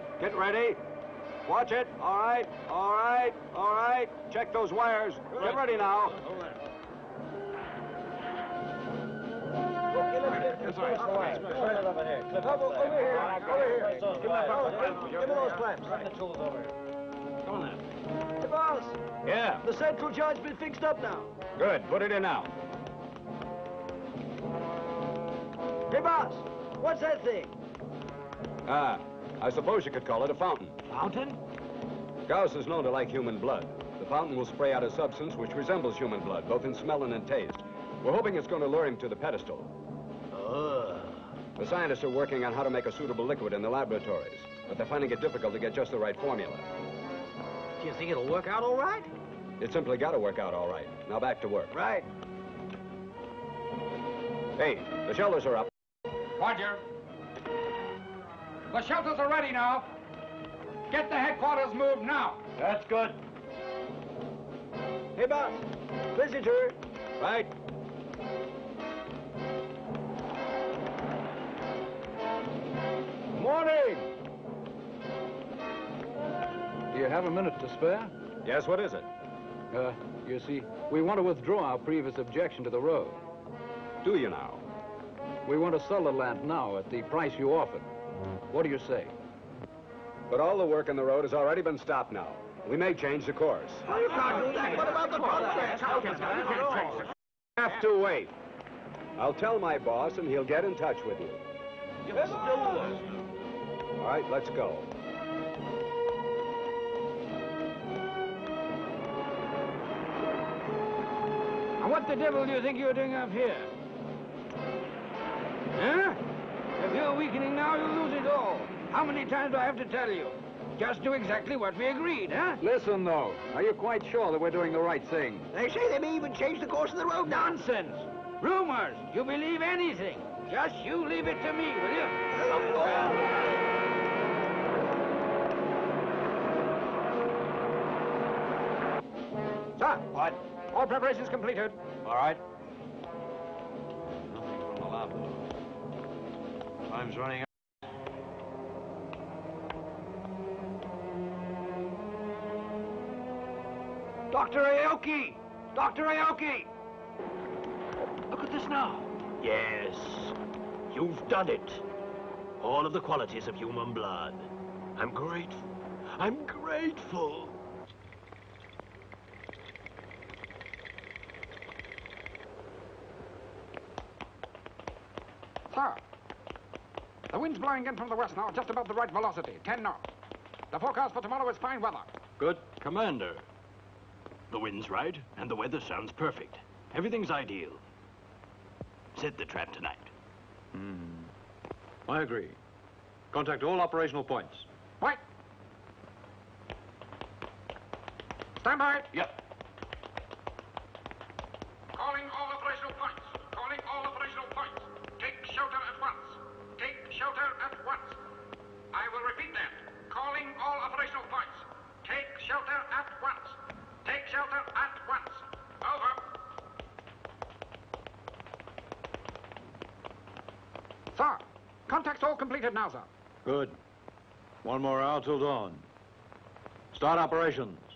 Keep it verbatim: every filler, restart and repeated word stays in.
right, get ready. Watch it. All right, all right, all right. Check those wires. Get ready now. That's right. Over here. Over here. Over here. Give me those clamps. Bring the tools over. Come on then. Hey, boss. Yeah. The central joint's been fixed up now. Good. Put it in now. Hey, boss. What's that thing? Ah, I suppose you could call it a fountain. Fountain? Gauss is known to like human blood. The fountain will spray out a substance which resembles human blood, both in smell and in taste. We're hoping it's going to lure him to the pedestal. Oh. The scientists are working on how to make a suitable liquid in the laboratories, but they're finding it difficult to get just the right formula. Do you think it'll work out all right? It simply got to work out all right. Now back to work. Right. Hey, the shelters are up. Roger. The shelters are ready now. Get the headquarters moved now. That's good. Hey, boss. Visitor. Right. Morning. Do you have a minute to spare? Yes, what is it? Uh, you see, we want to withdraw our previous objection to the road. Do you now? We want to sell the land now at the price you offered. What do you say? But all the work in the road has already been stopped now. We may change the course. You can't do that. What about the contract? Have to wait. I'll tell my boss and he'll get in touch with you. Let's do this. All right, let's go. And what the devil do you think you're doing up here? Huh? If you're weakening now, you'll lose it all. How many times do I have to tell you? Just do exactly what we agreed, huh? Listen, though. Are you quite sure that we're doing the right thing? They say they may even change the course of the road now. Nonsense. Rumors. You believe anything. Just you leave it to me, will you? Sir. What? All preparations completed. All right. Nothing from the lab. Time's running out. Doctor Aoki! Doctor Aoki! Look at this now. Yes, you've done it. All of the qualities of human blood. I'm grateful. I'm grateful. Sir, the wind's blowing in from the west now, just about the right velocity, ten knots. The forecast for tomorrow is fine weather. Good. Commander, the wind's right, and the weather sounds perfect. Everything's ideal. Set the trap tonight. Hmm. I agree. Contact all operational points. Right. Stand by. Yep. Calling all operational points. Calling all operational points. Take shelter at once. Take shelter at once. I will repeat that. Calling all operational points. Take shelter at once. Take shelter at once. Over. Sir, contact's all completed now, sir. Good. One more hour till dawn. Start operations.